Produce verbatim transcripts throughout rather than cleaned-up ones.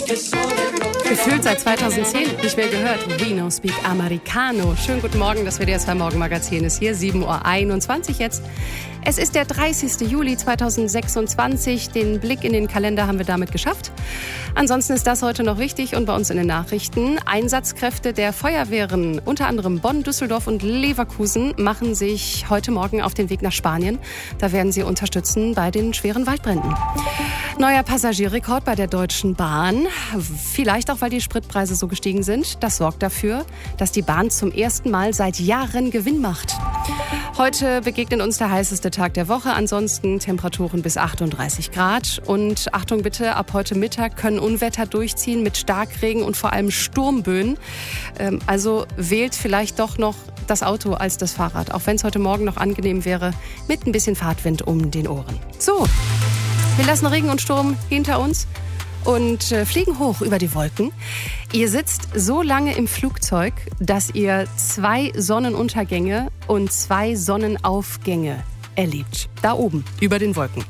Gefühlt seit zweitausendzehn nicht mehr gehört. We no speak Americano. Schönen guten Morgen, das W D R zwei Morgenmagazin ist hier, sieben Uhr einundzwanzig jetzt. Es ist der dreißigster Juli zweitausendsechsundzwanzig. Den Blick in den Kalender haben wir damit geschafft. Ansonsten ist das heute noch wichtig und bei uns in den Nachrichten. Einsatzkräfte der Feuerwehren, unter anderem Bonn, Düsseldorf und Leverkusen, machen sich heute Morgen auf den Weg nach Spanien. Da werden sie unterstützen bei den schweren Waldbränden. Neuer Passagierrekord bei der Deutschen Bahn. Vielleicht auch, weil die Spritpreise so gestiegen sind. Das sorgt dafür, dass die Bahn zum ersten Mal seit Jahren Gewinn macht. Heute begegnet uns der heißeste Tag der Woche. Ansonsten Temperaturen bis achtunddreißig Grad. Und Achtung bitte, ab heute Mittag können Unwetter durchziehen mit Starkregen und vor allem Sturmböen. Also wählt vielleicht doch noch das Auto als das Fahrrad. Auch wenn es heute Morgen noch angenehm wäre, mit ein bisschen Fahrtwind um den Ohren. So, wir lassen Regen und Sturm hinter uns und äh, fliegen hoch über die Wolken. Ihr sitzt so lange im Flugzeug, dass ihr zwei Sonnenuntergänge und zwei Sonnenaufgänge erlebt. Da oben, über den Wolken.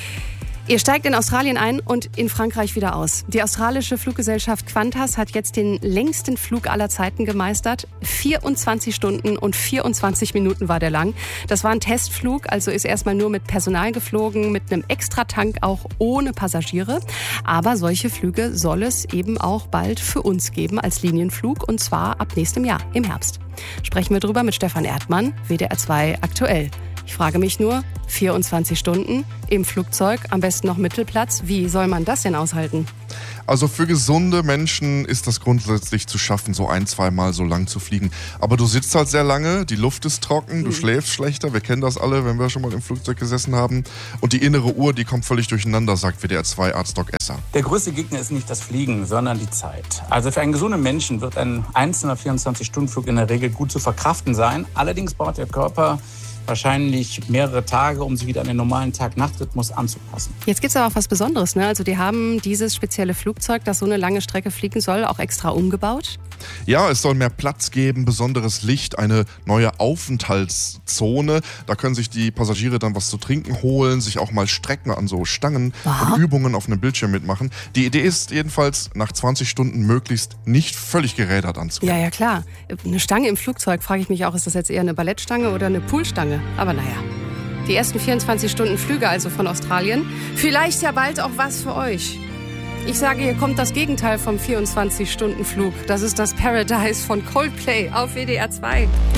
Ihr steigt in Australien ein und in Frankreich wieder aus. Die australische Fluggesellschaft Qantas hat jetzt den längsten Flug aller Zeiten gemeistert. vierundzwanzig Stunden und vierundzwanzig Minuten war der lang. Das war ein Testflug, also ist erstmal nur mit Personal geflogen, mit einem Extratank, auch ohne Passagiere. Aber solche Flüge soll es eben auch bald für uns geben als Linienflug, und zwar ab nächstem Jahr, im Herbst. Sprechen wir drüber mit Stefan Erdmann, W D R zwei aktuell. Ich frage mich nur, vierundzwanzig Stunden im Flugzeug, am besten noch Mittelplatz. Wie soll man das denn aushalten? Also für gesunde Menschen ist das grundsätzlich zu schaffen, so ein, zwei Mal so lang zu fliegen. Aber du sitzt halt sehr lange, die Luft ist trocken, du mhm. schläfst schlechter. Wir kennen das alle, wenn wir schon mal im Flugzeug gesessen haben. Und die innere Uhr, die kommt völlig durcheinander, sagt W D R zwei Arzt Doc Esser. Der größte Gegner ist nicht das Fliegen, sondern die Zeit. Also für einen gesunden Menschen wird ein einzelner vierundzwanzig-Stunden-Flug in der Regel gut zu verkraften sein. Allerdings braucht der Körper wahrscheinlich mehrere Tage, um sich wieder an den normalen Tag-Nacht-Rhythmus anzupassen. Jetzt gibt es aber auch was Besonderes, ne? Also die haben dieses spezielle Flugzeug, das so eine lange Strecke fliegen soll, auch extra umgebaut. Ja, es soll mehr Platz geben, besonderes Licht, eine neue Aufenthaltszone. Da können sich die Passagiere dann was zu trinken holen, sich auch mal strecken an so Stangen Aha. und Übungen auf einem Bildschirm mitmachen. Die Idee ist jedenfalls, nach zwanzig Stunden möglichst nicht völlig gerädert anzukommen. Ja, ja, klar. Eine Stange im Flugzeug, frage ich mich auch, ist das jetzt eher eine Ballettstange oder eine Poolstange? Aber naja, die ersten vierundzwanzig Stunden Flüge also von Australien. Vielleicht ja bald auch was für euch. Ich sage, hier kommt das Gegenteil vom vierundzwanzig-Stunden-Flug. Das ist das Paradise von Coldplay auf W D R zwei.